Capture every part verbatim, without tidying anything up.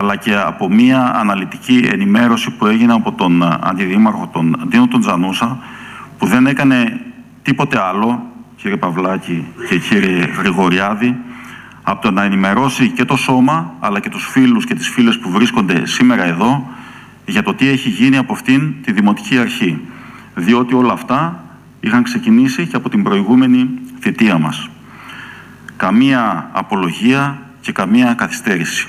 αλλά και από μια αναλυτική ενημέρωση που έγινε από τον Αντιδήμαρχο, τον Ντίνο τον Τζανούσα, που δεν έκανε τίποτε άλλο, κύριε Παυλάκη και κύριε Γρηγοριάδη, από το να ενημερώσει και το σώμα, αλλά και τους φίλους και τις φίλες που βρίσκονται σήμερα εδώ, για το τι έχει γίνει από αυτήν τη Δημοτική Αρχή. Διότι όλα αυτά είχαν ξεκινήσει και από την προηγούμενη θητεία μας. Καμία απολογία και καμία καθυστέρηση.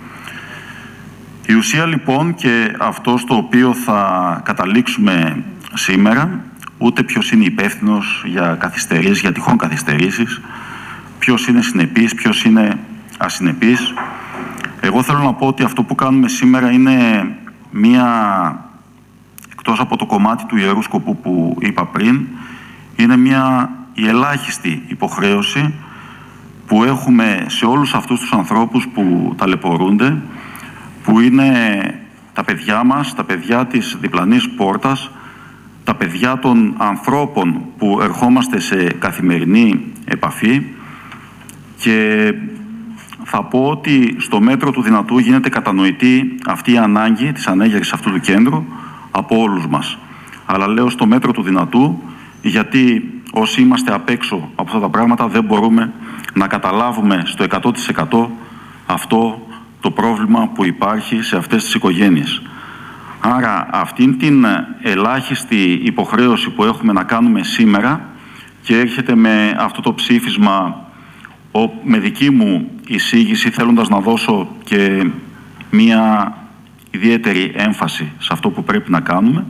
Η ουσία λοιπόν, και αυτό στο οποίο θα καταλήξουμε σήμερα, ούτε ποιος είναι υπεύθυνος για καθυστερήσεις, για τυχόν καθυστερήσεις, ποιος είναι συνεπής, ποιος είναι ασυνεπής. Εγώ θέλω να πω ότι αυτό που κάνουμε σήμερα είναι μία, εκτός από το κομμάτι του Ιερού Σκοπού που είπα πριν, είναι μία η ελάχιστη υποχρέωση που έχουμε σε όλους αυτούς τους ανθρώπους που ταλαιπωρούνται, που είναι τα παιδιά μας, τα παιδιά της διπλανής πόρτας, τα παιδιά των ανθρώπων που ερχόμαστε σε καθημερινή επαφή, και θα πω ότι στο μέτρο του δυνατού γίνεται κατανοητή αυτή η ανάγκη της ανέγερσης αυτού του κέντρου από όλους μας. Αλλά λέω στο μέτρο του δυνατού, γιατί όσοι είμαστε απ' έξω από αυτά τα πράγματα δεν μπορούμε να καταλάβουμε στο εκατό τοις εκατό αυτό το πρόβλημα που υπάρχει σε αυτές τις οικογένειες. Άρα αυτήν την ελάχιστη υποχρέωση που έχουμε να κάνουμε σήμερα, και έρχεται με αυτό το ψήφισμα με δική μου εισήγηση, θέλοντας να δώσω και μία ιδιαίτερη έμφαση σε αυτό που πρέπει να κάνουμε,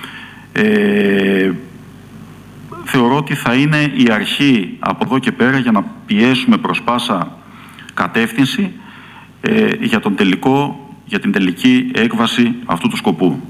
ε, θεωρώ ότι θα είναι η αρχή από εδώ και πέρα για να πιέσουμε προς πάσα κατεύθυνση ε, για, τον τελικό, για την τελική έκβαση αυτού του σκοπού.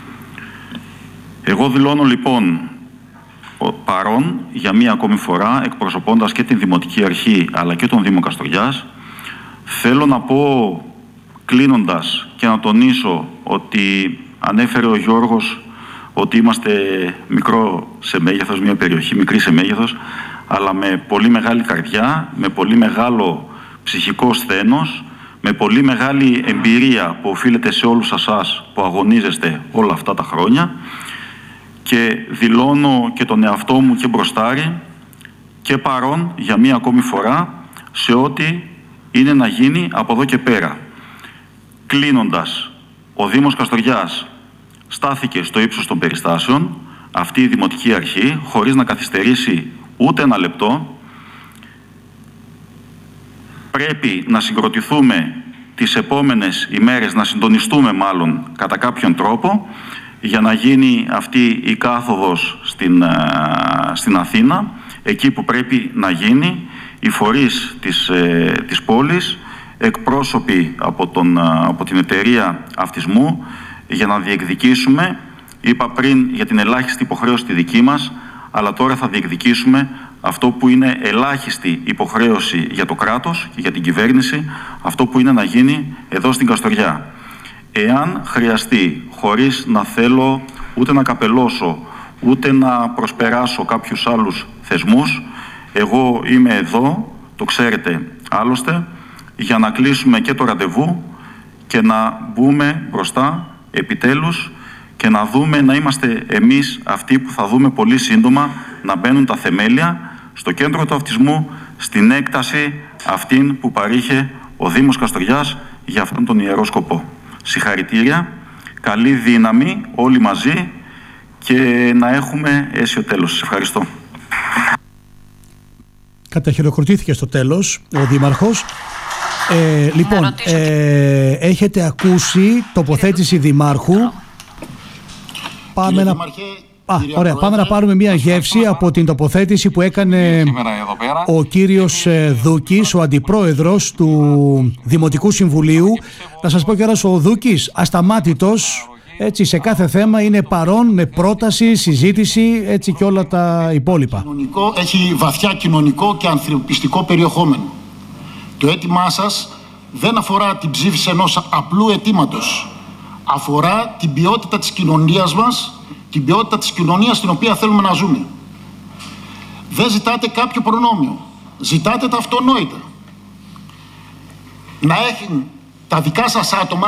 Εγώ δηλώνω λοιπόν παρόν για μία ακόμη φορά, εκπροσωπώντας και την Δημοτική Αρχή αλλά και τον Δήμο Καστοριάς. Θέλω να πω, κλείνοντας, και να τονίσω ότι ανέφερε ο Γιώργος ότι είμαστε μικρό σε μέγεθος, μια περιοχή μικρή σε μέγεθος, αλλά με πολύ μεγάλη καρδιά, με πολύ μεγάλο ψυχικό σθένος, με πολύ μεγάλη εμπειρία που οφείλεται σε όλους εσάς που αγωνίζεστε όλα αυτά τα χρόνια, και δηλώνω και τον εαυτό μου και μπροστάρι και παρόν για μία ακόμη φορά σε ό,τι είναι να γίνει από εδώ και πέρα. Κλείνοντας, ο Δήμος Καστοριάς στάθηκε στο ύψος των περιστάσεων, αυτή η Δημοτική Αρχή, χωρίς να καθυστερήσει ούτε ένα λεπτό. Πρέπει να συγκροτηθούμε τις επόμενες ημέρες, να συντονιστούμε μάλλον κατά κάποιον τρόπο, για να γίνει αυτή η κάθοδος στην, στην Αθήνα, εκεί που πρέπει να γίνει, οι φορείς της, ε, της πόλης, εκπρόσωποι από, τον, από την εταιρεία αυτισμού, για να διεκδικήσουμε, είπα πριν για την ελάχιστη υποχρέωση τη δική μας, αλλά τώρα θα διεκδικήσουμε αυτό που είναι ελάχιστη υποχρέωση για το κράτος και για την κυβέρνηση, αυτό που είναι να γίνει εδώ στην Καστοριά. Εάν χρειαστεί, χωρίς να θέλω ούτε να καπελώσω, ούτε να προσπεράσω κάποιους άλλους θεσμούς, εγώ είμαι εδώ, το ξέρετε άλλωστε, για να κλείσουμε και το ραντεβού και να μπούμε μπροστά επιτέλους και να δούμε, να είμαστε εμείς αυτοί που θα δούμε πολύ σύντομα να μπαίνουν τα θεμέλια στο κέντρο του αυτισμού, στην έκταση αυτήν που παρήχε ο Δήμος Καστοριάς για αυτόν τον ιερό σκοπό. Συγχαρητήρια, καλή δύναμη όλοι μαζί και να έχουμε αίσιο τέλος. Σας ευχαριστώ. Καταχειροκροτήθηκε στο τέλος ο Δήμαρχος. Ε, λοιπόν, ε, έχετε ακούσει τοποθέτηση Δημάρχου. Πάμε να... Α, ωραία. Πάμε να πάρουμε μια γεύση από την τοποθέτηση που έκανε ο κύριος Δούκης, ο αντιπρόεδρος του Δημοτικού Συμβουλίου. Να σας πω κιόλας, ο Δούκης ασταμάτητος, έτσι, σε κάθε θέμα είναι παρόν με πρόταση, συζήτηση, έτσι, και όλα τα υπόλοιπα. Έχει βαθιά κοινωνικό και ανθρωπιστικό περιεχόμενο. Το αίτημά σας δεν αφορά την ψήφιση ενός απλού αιτήματος. Αφορά την ποιότητα της κοινωνίας μας, την ποιότητα της κοινωνίας στην οποία θέλουμε να ζούμε. Δεν ζητάτε κάποιο προνόμιο. Ζητάτε τα αυτονόητα. Να έχουν τα δικά σας άτομα